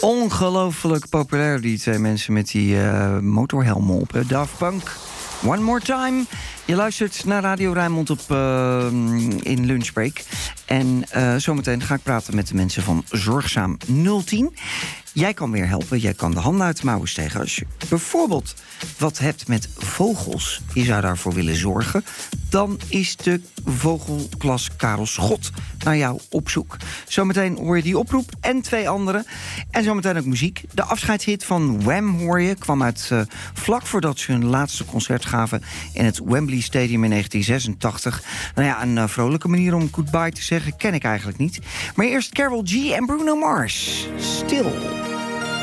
Ongelooflijk populair, die twee mensen met die motorhelmen op. Hè? Daft Punk, One More Time. Je luistert naar Radio Rijnmond in Lunchbreak. En zometeen ga ik praten met de mensen van Zorgzaam 010. Jij kan weer helpen. Jij kan de handen uit de mouwen steken. Als je bijvoorbeeld wat hebt met vogels, je zou daarvoor willen zorgen, dan is de vogelklas Karel Schot naar jou op zoek. Zometeen hoor je die oproep en 2 andere. En zometeen ook muziek. De afscheidshit van Wham hoor je. Kwam uit vlak voordat ze hun laatste concert gaven in het Wembley Stadium in 1986. Nou ja, een vrolijke manier om goodbye te zeggen ken ik eigenlijk niet. Maar eerst Karol G en Bruno Mars. Stil.